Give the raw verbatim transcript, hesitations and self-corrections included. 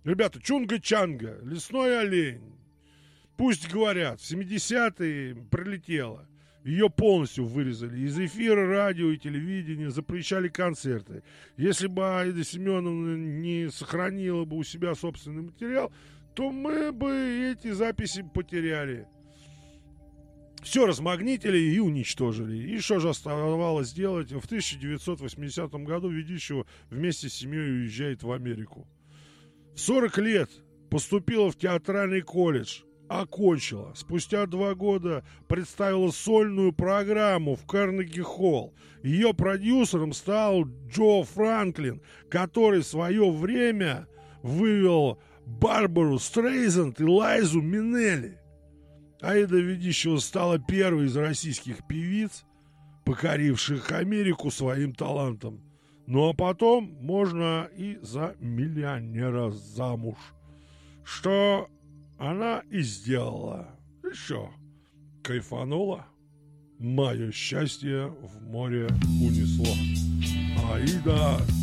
Ребята, Чунга-Чанга, лесной олень. Пусть говорят, в семидесятые прилетела. Ее полностью вырезали. Из эфира, радио и телевидения запрещали концерты. Если бы Аида Семеновна не сохранила бы у себя собственный материал, то мы бы эти записи потеряли. Все размагнитили и уничтожили. И что же оставалось делать? В тысяча девятьсот восьмидесятом году ведущего вместе с семьей уезжает в Америку. В сорок лет поступила в театральный колледж. Окончила. Спустя два года представила сольную программу в Карнеги-холл. Ее продюсером стал Джо Франклин, который в свое время вывел Барбару Стрейзанд и Лайзу Минелли. Аида Ведищева стала первой из российских певиц, покоривших Америку своим талантом. Ну а потом можно и за миллионера замуж. Что она и сделала. Еще кайфанула. Мое счастье в море унесло. Аида